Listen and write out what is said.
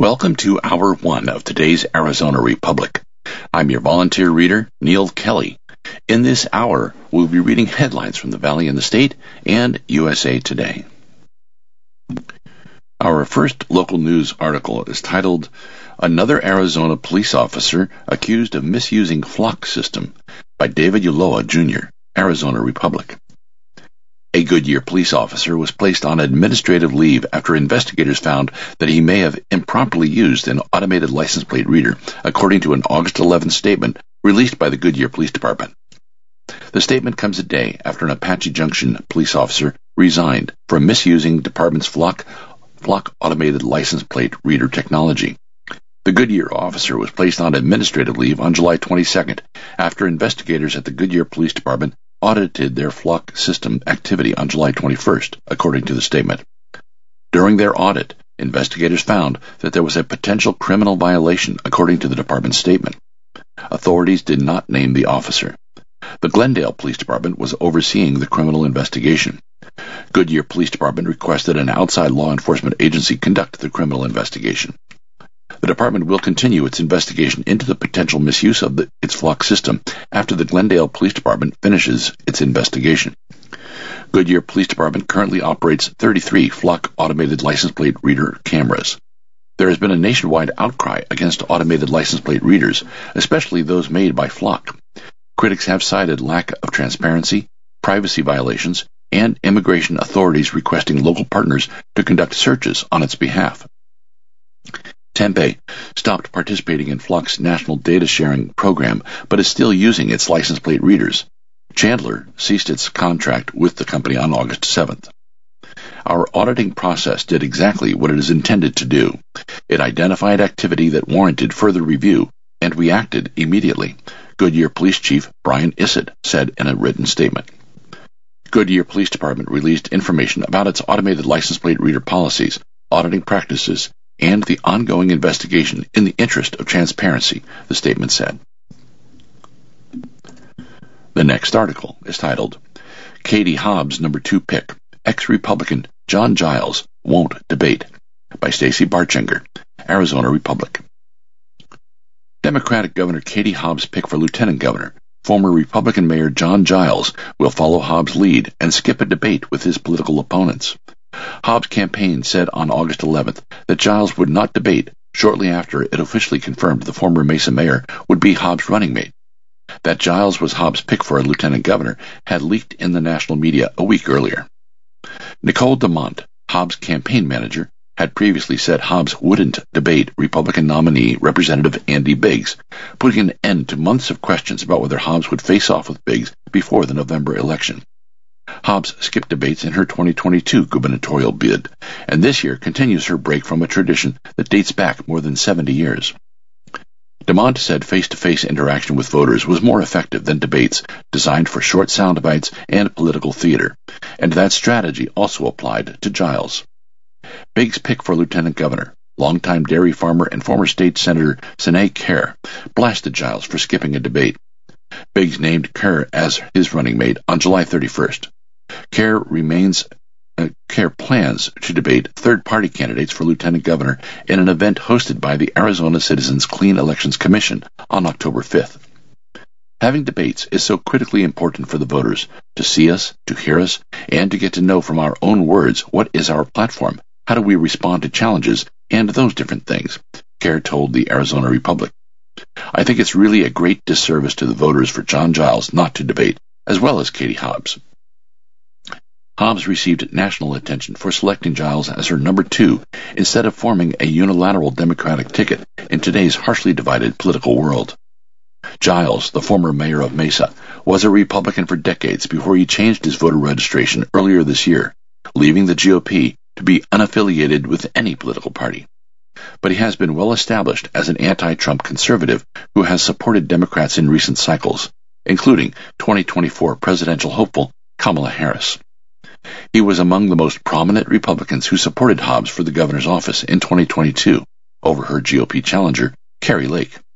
Welcome to Hour 1 of today's Arizona Republic. I'm your volunteer reader, Neil Kelly. In this hour, we'll be reading headlines from the Valley and the State and USA Today. Our first local news article is titled, Another Arizona Police Officer Accused of Misusing Flock System by David Ulloa, Jr., Arizona Republic. A Goodyear police officer was placed on administrative leave after investigators found that he may have improperly used an automated license plate reader, according to an August 11th statement released by the Goodyear Police Department. The statement comes a day after an Apache Junction police officer resigned for misusing department's flock automated license plate reader technology. The Goodyear officer was placed on administrative leave on July 22nd after investigators at the Goodyear Police Department audited their flock system activity on July 21st, according to the statement. During their audit, investigators found that there was a potential criminal violation, according to the department's statement. Authorities did not name the officer. The Glendale Police Department was overseeing the criminal investigation. Goodyear Police Department requested an outside law enforcement agency conduct the criminal investigation. The department will continue its investigation into the potential misuse of its flock system after the Glendale Police Department finishes its investigation. Goodyear Police Department currently operates 33 flock automated license plate reader cameras. There has been a nationwide outcry against automated license plate readers, especially those made by Flock. Critics have cited lack of transparency, privacy violations, and immigration authorities requesting local partners to conduct searches on its behalf. Tempe stopped participating in Flock's national data sharing program, but is still using its license plate readers. Chandler ceased its contract with the company on August 7th. Our auditing process did exactly what it is intended to do. It identified activity that warranted further review, and we acted immediately, Goodyear Police Chief Brian Issett said in a written statement. Goodyear Police Department released information about its automated license plate reader policies, auditing practices, and the ongoing investigation in the interest of transparency, the statement said. The next article is titled, Katie Hobbs' number 2 pick, ex-Republican John Giles won't debate, by Stacey Barchinger, Arizona Republic. Democratic Governor Katie Hobbs' pick for lieutenant governor, former Republican Mayor John Giles, will follow Hobbs' lead and skip a debate with his political opponents. Hobbs' campaign said on August 11th that Giles would not debate shortly after it officially confirmed the former Mesa mayor would be Hobbs' running mate. That Giles was Hobbs' pick for a lieutenant governor had leaked in the national media a week earlier. Nicole DeMont, Hobbs' campaign manager, had previously said Hobbs wouldn't debate Republican nominee Representative Andy Biggs, putting an end to months of questions about whether Hobbs would face off with Biggs before the November election. Hobbs skipped debates in her 2022 gubernatorial bid, and this year continues her break from a tradition that dates back more than 70 years. DeMont said face-to-face interaction with voters was more effective than debates designed for short sound bites and political theater, and that strategy also applied to Giles. Biggs' pick for lieutenant governor, longtime dairy farmer and former state senator Sinead Kerr, blasted Giles for skipping a debate. Biggs named Kerr as his running mate on July 31st. Kerr plans to debate third-party candidates for lieutenant governor in an event hosted by the Arizona Citizens Clean Elections Commission on October 5th. Having debates is so critically important for the voters to see us, to hear us, and to get to know from our own words what is our platform, how do we respond to challenges, and those different things, Kerr told the Arizona Republic. I think it's really a great disservice to the voters for John Giles not to debate, as well as Katie Hobbs. Hobbs received national attention for selecting Giles as her number 2 instead of forming a unilateral Democratic ticket in today's harshly divided political world. Giles, the former mayor of Mesa, was a Republican for decades before he changed his voter registration earlier this year, leaving the GOP to be unaffiliated with any political party. But he has been well established as an anti-Trump conservative who has supported Democrats in recent cycles, including 2024 presidential hopeful Kamala Harris. He was among the most prominent Republicans who supported Hobbs for the governor's office in 2022 over her GOP challenger, Kari Lake.